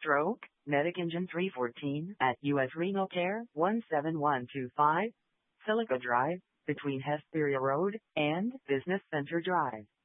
Stroke, Medic Engine 314 at U.S. Renal Care 17125, Silica Drive, between Hesperia Road and Business Center Drive.